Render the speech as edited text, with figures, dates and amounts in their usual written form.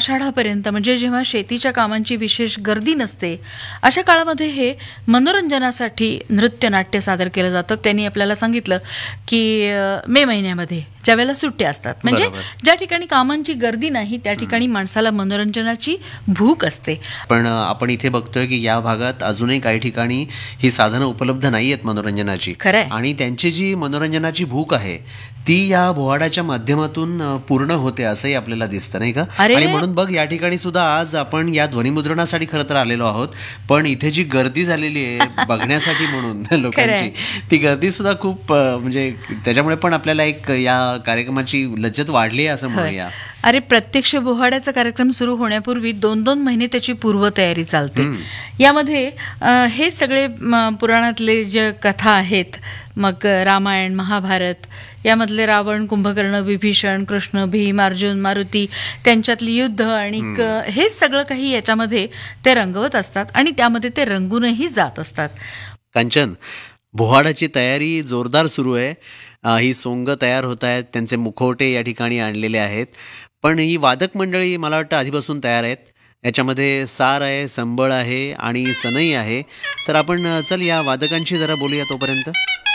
आषाढापर्यंत, म्हणजे जेव्हा शेतीच्या कामांची विशेष गर्दी नसते, अशा काळामध्ये हे मनोरंजनासाठी नृत्यनाट्य सादर केलं जातं. त्यांनी आपल्याला सांगितलं की मे महिन्यामध्ये ज्यावेळेला सुट्ट्या असतात, म्हणजे बरोबर. ज्या ठिकाणी कामांची गर्दी नाही त्या ठिकाणी माणसाला मनोरंजनाची भूक असते. पण आपण इथे बघतोय की या भागात अजूनही काही ठिकाणी ही साधनं उपलब्ध नाही आहेत मनोरंजनाची. खरंय. आणि त्यांची जी मनोरंजनाची भूक आहे ती या बोहाडाच्या माध्यमातून पूर्ण होते असंही आपल्याला दिसतं, नाही का? अरे! आणि म्हणून बघ, या ठिकाणी सुद्धा आज आपण या ध्वनिमुद्रणासाठी खरं तर आलेलो आहोत, पण इथे जी गर्दी झालेली आहे बघण्यासाठी म्हणून लोकांची, ती गर्दी सुद्धा खूप म्हणजे त्याच्यामुळे पण आपल्याला एक या कार्यक्रमाची लज्जत वाढली आहे असं म्हणूया. अरे, प्रत्यक्ष बोहाड्याचा कार्यक्रम सुरू होण्यापूर्वी 2-2 महिने त्याची पूर्वतयारी चालते. यामध्ये हे सगळे पुराणातले जे कथा आहेत, मग रामायण, महाभारत, यामधले रावण, कुंभकर्ण, विभीषण, कृष्ण, भीम, अर्जुन, मारुती, त्यांच्यातली युद्ध आणि हे सगळं काही याच्यामध्ये ते रंगवत असतात आणि त्यामध्ये ते रंगूनही जात असतात. कांचन, बोहाडाची तयारी जोरदार सुरू आहे. ही सोंग तयार होत आहेत, त्यांचे मुखवटे या ठिकाणी आणलेले आहेत. पण ही वादक मंडळी मला वाटतं आधीपासून तयार आहेत. याच्यामध्ये सार आहे, संबळ आहे आणि सनई आहे. तर आपण चल या वादकांशी जरा बोलूया तोपर्यंत.